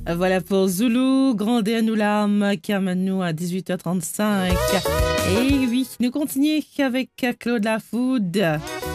Voilà pour Zulu, Grandeur nous l'âme, qui amène nous à 18h35. Et oui, nous continuons avec Claude Lafoud.